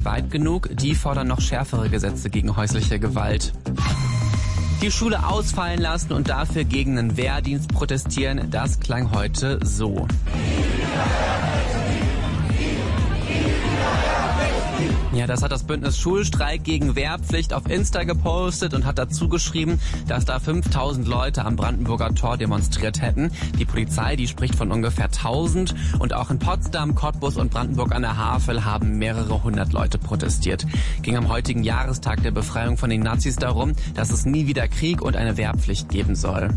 weit genug. Die fordern noch schärfere Gesetze gegen häusliche Gewalt. Die Schule ausfallen lassen und dafür gegen einen Wehrdienst protestieren, das klang heute so. Ja, das hat das Bündnis Schulstreik gegen Wehrpflicht auf Insta gepostet und hat dazu geschrieben, dass da 5000 Leute am Brandenburger Tor demonstriert hätten. Die Polizei, die spricht von ungefähr 1000 und auch in Potsdam, Cottbus und Brandenburg an der Havel haben mehrere hundert Leute protestiert. Ging am heutigen Jahrestag der Befreiung von den Nazis darum, dass es nie wieder Krieg und eine Wehrpflicht geben soll.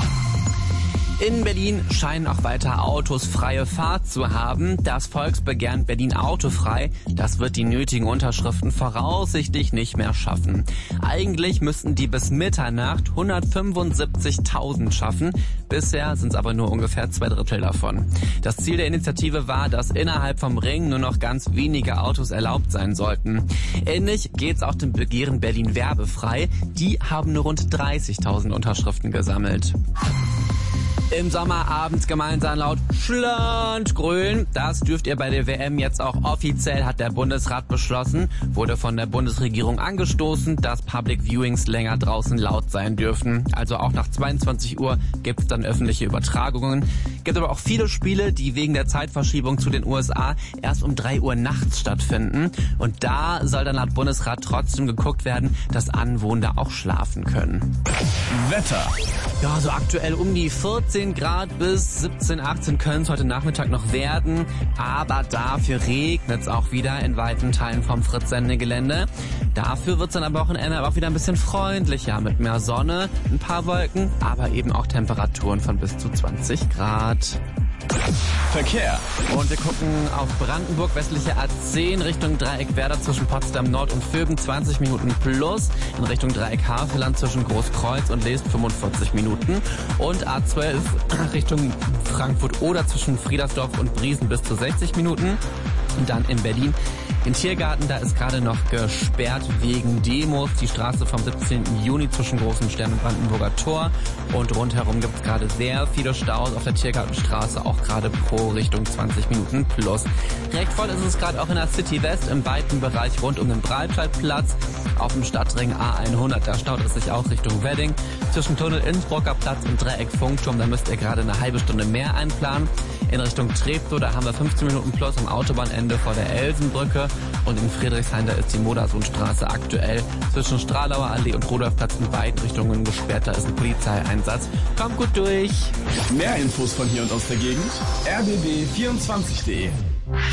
In Berlin scheinen auch weiter Autos freie Fahrt zu haben. Das Volksbegehren Berlin autofrei, das wird die nötigen Unterschriften voraussichtlich nicht mehr schaffen. Eigentlich müssten die bis Mitternacht 175.000 schaffen. Bisher sind es aber nur ungefähr 2/3 davon. Das Ziel der Initiative war, dass innerhalb vom Ring nur noch ganz wenige Autos erlaubt sein sollten. Ähnlich geht's auch dem Begehren Berlin werbefrei. Die haben nur rund 30.000 Unterschriften gesammelt. Im Sommer abends gemeinsam laut Schland grölen. Das dürft ihr bei der WM jetzt auch offiziell, hat der Bundesrat beschlossen. Wurde von der Bundesregierung angestoßen, dass Public Viewings länger draußen laut sein dürfen. Also auch nach 22 Uhr gibt's dann öffentliche Übertragungen. Gibt aber auch viele Spiele, die wegen der Zeitverschiebung zu den USA erst um 3 Uhr nachts stattfinden. Und da soll dann laut Bundesrat trotzdem geguckt werden, dass Anwohner auch schlafen können. Wetter. Ja, so aktuell um die 14 Grad bis 17, 18 können es heute Nachmittag noch werden. Aber dafür regnet es auch wieder in weiten Teilen vom Fritz-Sende-Gelände. Dafür wird es dann aber auch in NRW auch wieder ein bisschen freundlicher mit mehr Sonne, ein paar Wolken, aber eben auch Temperaturen von bis zu 20 Grad. Verkehr. Und wir gucken auf Brandenburg, westliche A10 Richtung Dreieck Werder zwischen Potsdam Nord und Vögen 20 Minuten plus. In Richtung Dreieck Havelland zwischen Großkreuz und Leest 45 Minuten. Und A12 Richtung Frankfurt oder zwischen Friedersdorf und Briesen bis zu 60 Minuten. Und dann in Berlin den Tiergarten, da ist gerade noch gesperrt wegen Demos. Die Straße vom 17. Juni zwischen Großem Stern und Brandenburger Tor. Und rundherum gibt es gerade sehr viele Staus auf der Tiergartenstraße, auch gerade pro Richtung 20 Minuten plus. Recht voll ist es gerade auch in der City West im weiten Bereich rund um den Breitscheidplatz. Auf dem Stadtring A100, da staut es sich auch Richtung Wedding. Zwischen Tunnel Innsbrucker Platz und Dreieck Funkturm, da müsst ihr gerade eine halbe Stunde mehr einplanen. In Richtung Treptow, da haben wir 15 Minuten plus am Autobahnende vor der Elsenbrücke. Und in Friedrichshain, da ist die Modersohnstraße aktuell zwischen Stralauer Allee und Rudolfplatz in beiden Richtungen gesperrt. Da ist ein Polizeieinsatz. Kommt gut durch. Mehr Infos von hier und aus der Gegend. rbb24.de.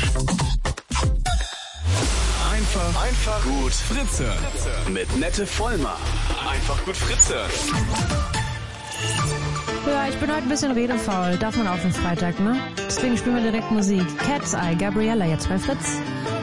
Einfach gut Fritze. Mit Nette Vollmer. Einfach gut Fritze. Ja, ich bin heute ein bisschen redefaul. Darf man auf den Freitag, ne? Deswegen spielen wir direkt Musik. Cat's Eye, Gabriella jetzt bei Fritz.